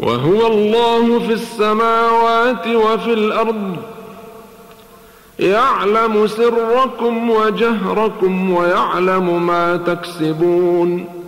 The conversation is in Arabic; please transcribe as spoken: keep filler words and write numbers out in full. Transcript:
وهو الله في السماوات وفي الأرض يعلم سركم وجهركم ويعلم ما تكسبون